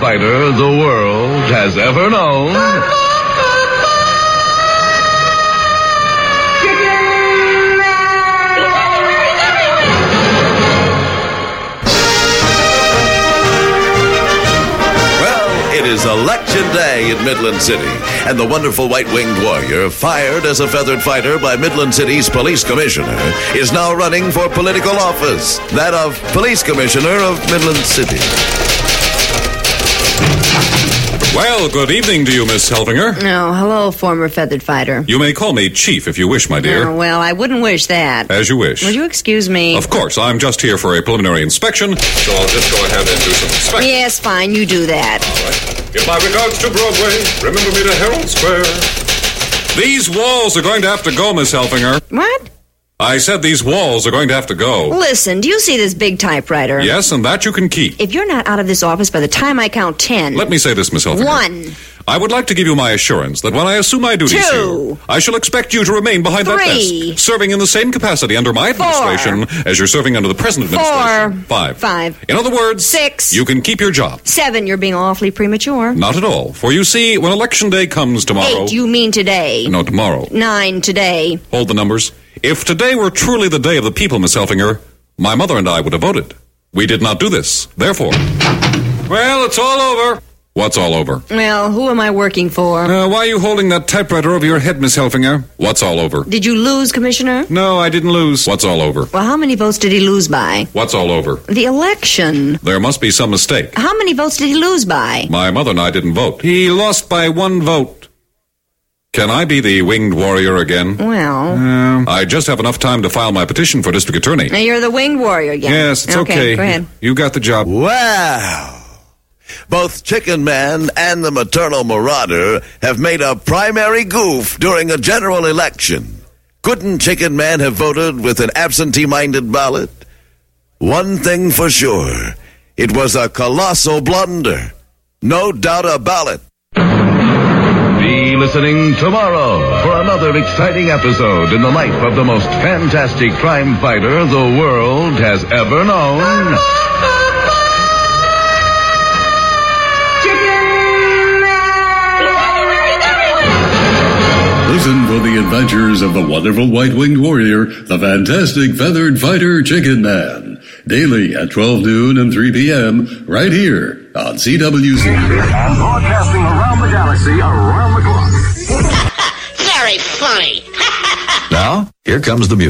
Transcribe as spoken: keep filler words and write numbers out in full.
fighter the world has ever known. It is election day in Midland City, and the wonderful white-winged warrior, fired as a feathered fighter by Midland City's police commissioner, is now running for political office, that of police commissioner of Midland City. Well, good evening to you, Miss Helfinger. Oh, hello, former feathered fighter. You may call me Chief if you wish, my dear. Oh, well, I wouldn't wish that. As you wish. Would you excuse me? Of course, I'm just here for a preliminary inspection, so I'll just go ahead and do some inspection. Yes, fine, you do that. All right. Give my regards to Broadway. Remember me to Herald Square. These walls are going to have to go, Miss Helfinger. What? I said these walls are going to have to go. Listen, do you see this big typewriter? Yes, and that you can keep. If you're not out of this office by the time I count ten... Let me say this, Miss Helfinger. One. I would like to give you my assurance that when I assume my duties Two. here, I shall expect you to remain behind that Three. desk, serving in the same capacity under my administration Four. as you're serving under the present administration. Four. Five. Five. In other words, Six. You can keep your job. Seven, you're being awfully premature. Not at all. For you see, when election day comes tomorrow... Eight, you mean today. No, tomorrow. Nine, today. Hold the numbers. If today were truly the day of the people, Miss Helfinger, my mother and I would have voted. We did not do this. Therefore... Well, it's all over. What's all over? Well, who am I working for? Uh, why are you holding that typewriter over your head, Miss Helfinger? What's all over? Did you lose, Commissioner? No, I didn't lose. What's all over? Well, how many votes did he lose by? What's all over? The election. There must be some mistake. How many votes did he lose by? My mother and I didn't vote. He lost by one vote. Can I be the winged warrior again? Well... Uh, I just have enough time to file my petition for district attorney. Now you're the winged warrior again. Yes, it's okay. Okay, go ahead. You got the job. Wow! Both Chicken Man and the Maternal Marauder have made a primary goof during a general election. Couldn't Chicken Man have voted with an absentee-minded ballot? One thing for sure, it was a colossal blunder. No doubt about it. Be listening tomorrow for another exciting episode in the life of the most fantastic crime fighter the world has ever known. Listen for the adventures of the wonderful white-winged warrior, the fantastic feathered fighter Chicken Man. Daily at twelve noon and three p.m. right here on C W C. And broadcasting around the galaxy, around the clock. Very funny. Now, here comes the music.